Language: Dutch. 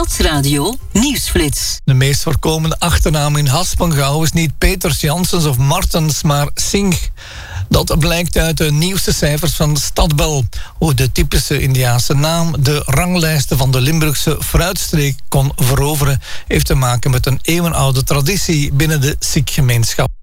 Stadsradio Nieuwsflits. De meest voorkomende achternaam in Haspengouw is niet Peters, Janssens of Martens, maar Singh. Dat blijkt uit de nieuwste cijfers van Stadbel. Hoe de typische Indiaanse naam de ranglijsten van de Limburgse fruitstreek kon veroveren, heeft te maken met een eeuwenoude traditie binnen de Sikh-gemeenschap.